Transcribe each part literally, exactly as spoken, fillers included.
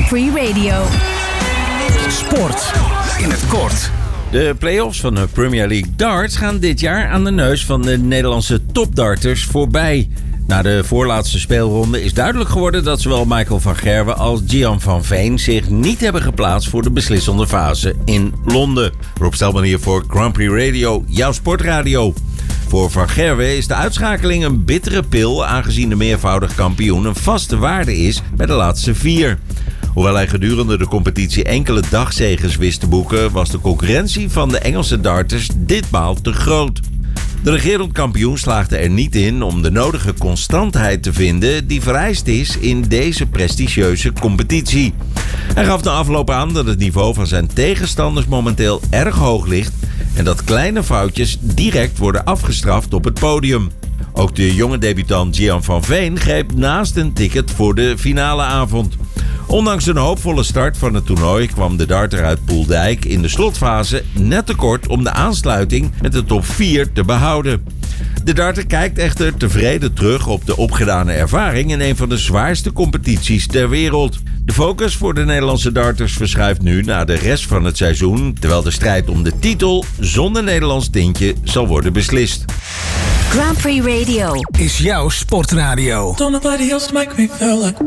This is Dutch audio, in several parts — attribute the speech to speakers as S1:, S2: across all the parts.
S1: Grand Prix Radio.
S2: Sport in het kort.
S3: De play-offs van de Premier League darts gaan dit jaar aan de neus van de Nederlandse topdarters voorbij. Na de voorlaatste speelronde is duidelijk geworden dat zowel Michael van Gerwen als Gian van Veen zich niet hebben geplaatst voor de beslissende fase in Londen. Rob Stelman hier voor Grand Prix Radio, jouw sportradio. Voor Van Gerwen is de uitschakeling een bittere pil, aangezien de meervoudig kampioen een vaste waarde is bij de laatste vier. Hoewel hij gedurende de competitie enkele dagzeges wist te boeken, was de concurrentie van de Engelse darters ditmaal te groot. De regerend kampioen slaagde er niet in om de nodige constantheid te vinden die vereist is in deze prestigieuze competitie. Hij gaf na afloop aan dat het niveau van zijn tegenstanders momenteel erg hoog ligt en dat kleine foutjes direct worden afgestraft op het podium. Ook de jonge debutant Gian van Veen greep naast een ticket voor de finale avond. Ondanks een hoopvolle start van het toernooi kwam de darter uit Poeldijk in de slotfase net tekort om de aansluiting met de top vier te behouden. De darter kijkt echter tevreden terug op de opgedane ervaring in een van de zwaarste competities ter wereld. De focus voor de Nederlandse darters verschuift nu naar de rest van het seizoen, terwijl de strijd om de titel zonder Nederlands tintje zal worden beslist.
S1: Grand Prix Radio
S2: is jouw sportradio.
S4: Don't nobody else make me feel like.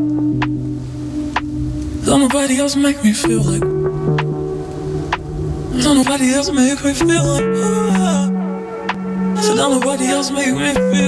S4: Don't nobody else make me feel like. Don't nobody else make me feel like. So don't nobody else make me feel.